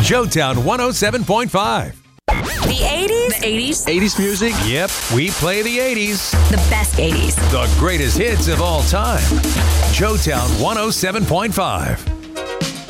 Joetown 107.5. The 80s? The 80s? 80s music? Yep, we play the 80s. The best 80s. The greatest hits of all time. Joetown 107.5.